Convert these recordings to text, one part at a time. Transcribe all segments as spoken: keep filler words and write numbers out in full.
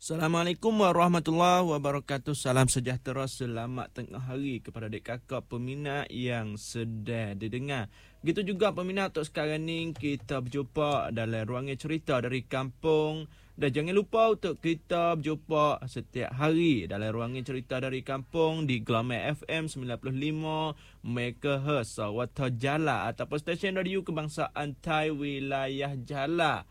Assalamualaikum warahmatullahi wabarakatuh. Salam sejahtera, selamat tengah hari kepada adik kakak peminat yang sedang didengar. Begitu juga peminat untuk sekarang ni kita berjumpa dalam ruangan cerita dari kampung. Dan jangan lupa untuk kita berjumpa setiap hari dalam ruangan cerita dari kampung di Gelombang F M sembilan puluh lima megahertz Sawata Jala ataupun stesen radio kebangsaan Thai wilayah Jala.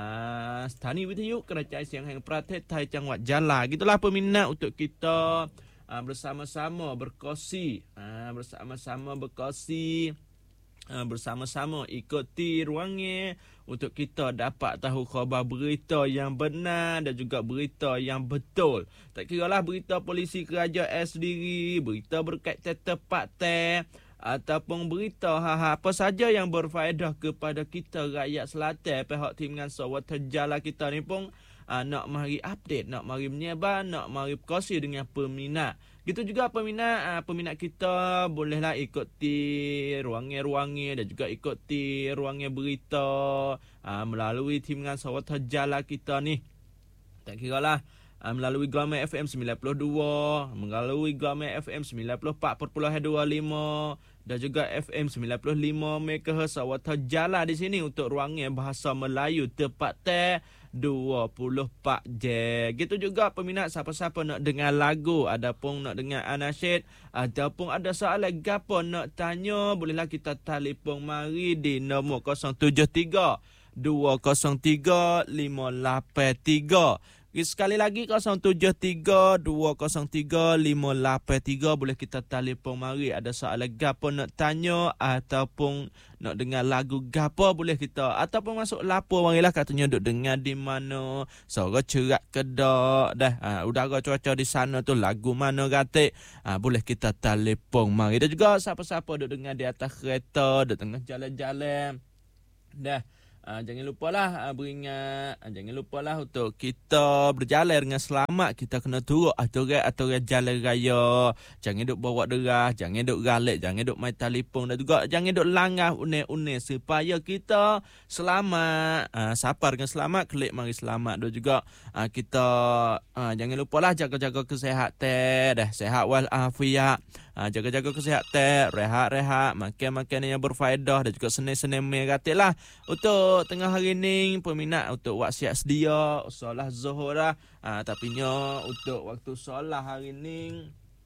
Uh, Stani Wittayuk Kerajaan Siang Pratet Thai Cangwat Jala. Gitulah peminat untuk kita uh, bersama-sama berkongsi, uh, bersama-sama berkongsi, uh, bersama-sama ikuti ruangnya untuk kita dapat tahu khabar berita yang benar dan juga berita yang betul. Tak kiralah berita polisi kerajaan sendiri, berita berkaitan tepat teh, ataupun berita ha-ha apa saja yang berfaedah kepada kita rakyat selatan. Pihak Timngan Sawata Jala kita ni pun uh, nak mari update, nak mari menyebar, nak mari berkongsi dengan peminat. Gitu juga peminat, uh, peminat kita bolehlah ikuti ruangnya-ruangnya dan juga ikuti ruangnya berita uh, melalui Timngan Sawata Jala kita ni. Tak kiralah Uh, melalui Gelombang F M sembilan puluh dua, melalui Gelombang F M sembilan puluh empat perpuluhan dua lima dan juga F M sembilan puluh lima megahertz Sawata Jala di sini untuk ruangnya bahasa Melayu tepat teh dua puluh empat jam. Gitu juga peminat siapa-siapa nak dengar lagu, adapun nak dengar anasyid ataupun ada soalan gapo nak tanya, bolehlah kita telefon mari di nombor kosong tujuh tiga dua kosong tiga lima lapan tiga. Sekali lagi kosong tujuh tiga dua kosong tiga lima lapan tiga, boleh kita telefon mari. Ada soalan gapo nak tanya ataupun nak dengar lagu gapo, boleh kita ataupun masuk lapor marilah, katanya duk dengar di mana, suara cerak kedak dah, ha, udara cuaca di sana tu lagu mana gatik, ha, boleh kita telefon mari. Dan juga siapa-siapa duk dengar di atas kereta, duk tengah jalan-jalan dah, Uh, jangan lupalah uh, beringat, uh, jangan lupalah untuk kita berjalan dengan selamat. Kita kena turut aturan-aturan jalan raya. Jangan duk bawa derah, jangan duk galik, jangan duk main telefon dan juga jangan duk langgar unik-unik supaya kita selamat. Uh, sapar dengan selamat, klik mari selamat. Dan juga uh, kita uh, jangan lupalah jaga-jaga kesihatan dah, sehat walafiat. Uh, jaga-jaga kesihatan, rehat-rehat, makan-makan yang berfaedah dan juga senang-senang meratilah. Untuk tengah hari ni peminat untuk buat siap sedia solat zuhur dah. Ha, tapi nya untuk waktu solat hari ni,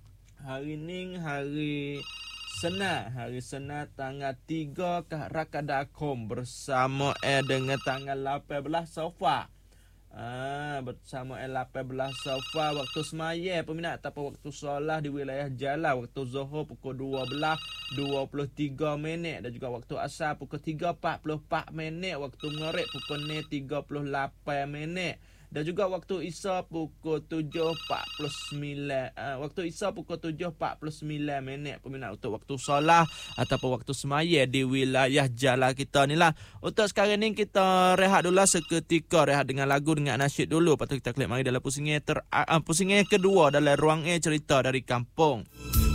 hari ni hari Senat, hari Senat tanggal tiga Rakadakum bersama eh dengan tanggal lapan belas Safar. Ah, bersama lapan belas Safar waktu semaya peminat ataupun waktu solat di wilayah Jala, waktu zuhur pukul dua belas dua puluh tiga minit dan juga waktu asar pukul tiga empat puluh empat minit, waktu maghrib pukul enam tiga puluh lapan minit dan juga waktu isya pukul tujuh empat puluh sembilan, uh, waktu isya pukul tujuh empat puluh sembilan minit peminat untuk waktu solat ataupun waktu semaya di wilayah Jala kita ni lah. Untuk sekarang ni kita rehat dulu seketika, rehat dengan lagu, dengan nasyid dulu. Lepas tu kita klik mari dalam pusingan ter, uh, pusingan kedua dalam ruang A cerita dari kampung.